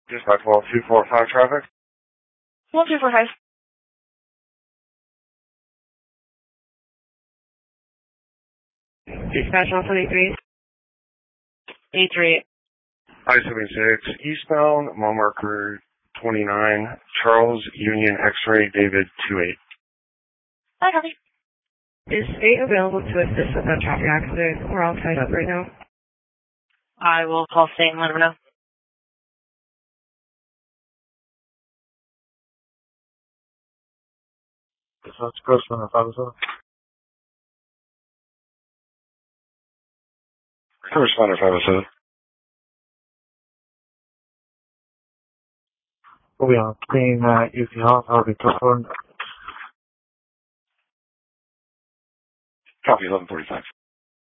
Dispatch 12245 traffic. 1245. Dispatch 123. 83. I-76, eastbound, mile marker 29, Charles Union X-ray, David 28. Hi, copy. Is state available to assist with that traffic accident? We're all tied up right now. I will call state and let them know. Dispatch Grossman or 507? Correspondent 507. We'll be on screen at UC Health. I'll be telephone. Copy 1145.